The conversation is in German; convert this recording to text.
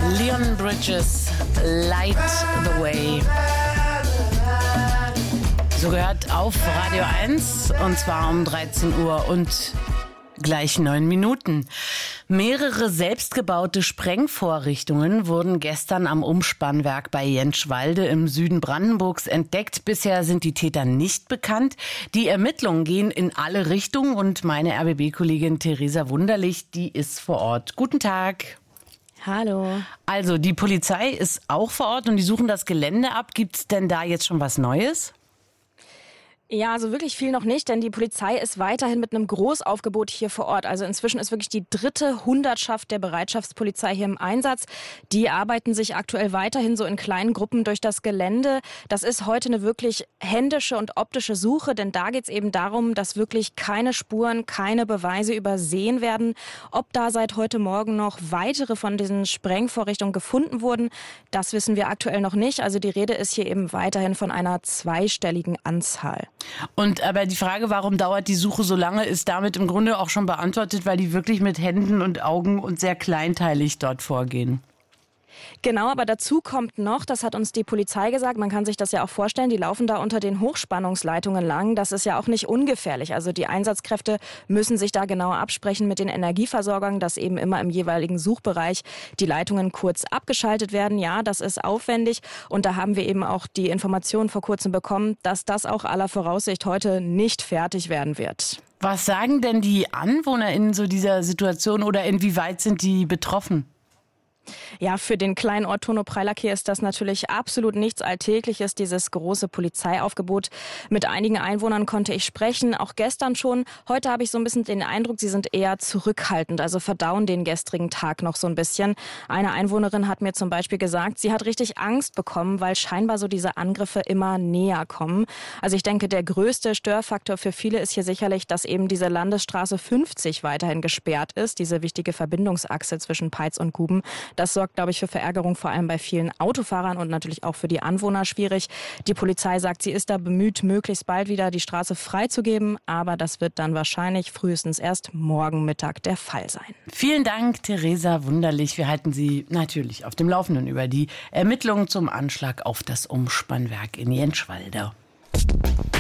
Leon Bridges, Light the Way. So gehört auf Radio 1 und zwar um 13 Uhr und gleich 9 Minuten. Mehrere selbstgebaute Sprengvorrichtungen wurden gestern am Umspannwerk bei Jentschwalde im Süden Brandenburgs entdeckt. Bisher sind die Täter nicht bekannt. Die Ermittlungen gehen in alle Richtungen und meine RBB-Kollegin Theresa Wunderlich, die ist vor Ort. Guten Tag. Hallo. Also die Polizei ist auch vor Ort und die suchen das Gelände ab. Gibt es denn da jetzt schon was Neues? Ja, also wirklich viel noch nicht, denn die Polizei ist weiterhin mit einem Großaufgebot hier vor Ort. Also inzwischen ist wirklich die 3. Hundertschaft der Bereitschaftspolizei hier im Einsatz. Die arbeiten sich aktuell weiterhin so in kleinen Gruppen durch das Gelände. Das ist heute eine wirklich händische und optische Suche, denn da geht es eben darum, dass wirklich keine Spuren, keine Beweise übersehen werden. Ob da seit heute Morgen noch weitere von diesen Sprengvorrichtungen gefunden wurden, das wissen wir aktuell noch nicht. Also die Rede ist hier eben weiterhin von einer zweistelligen Anzahl. Und aber die Frage, warum dauert die Suche so lange, ist damit im Grunde auch schon beantwortet, weil die wirklich mit Händen und Augen und sehr kleinteilig dort vorgehen. Genau, aber dazu kommt noch, das hat uns die Polizei gesagt, man kann sich das ja auch vorstellen, die laufen da unter den Hochspannungsleitungen lang. Das ist ja auch nicht ungefährlich. Also die Einsatzkräfte müssen sich da genauer absprechen mit den Energieversorgern, dass eben immer im jeweiligen Suchbereich die Leitungen kurz abgeschaltet werden. Ja, das ist aufwendig und da haben wir eben auch die Information vor kurzem bekommen, dass das auch aller Voraussicht heute nicht fertig werden wird. Was sagen denn die Anwohner in so dieser Situation oder inwieweit sind die betroffen? Ja, für den kleinen Ort Tono-Preilack ist das natürlich absolut nichts Alltägliches, dieses große Polizeiaufgebot. Mit einigen Einwohnern konnte ich sprechen, auch gestern schon. Heute habe ich so ein bisschen den Eindruck, sie sind eher zurückhaltend, also verdauen den gestrigen Tag noch so ein bisschen. Eine Einwohnerin hat mir zum Beispiel gesagt, sie hat richtig Angst bekommen, weil scheinbar so diese Angriffe immer näher kommen. Also ich denke, der größte Störfaktor für viele ist hier sicherlich, dass eben diese Landesstraße 50 weiterhin gesperrt ist, diese wichtige Verbindungsachse zwischen Peitz und Guben. Das sorgt, glaube ich, für Verärgerung vor allem bei vielen Autofahrern und natürlich auch für die Anwohner schwierig. Die Polizei sagt, sie ist da bemüht, möglichst bald wieder die Straße freizugeben. Aber das wird dann wahrscheinlich frühestens erst morgen Mittag der Fall sein. Vielen Dank, Theresa Wunderlich. Wir halten Sie natürlich auf dem Laufenden über die Ermittlungen zum Anschlag auf das Umspannwerk in Jentschwalde.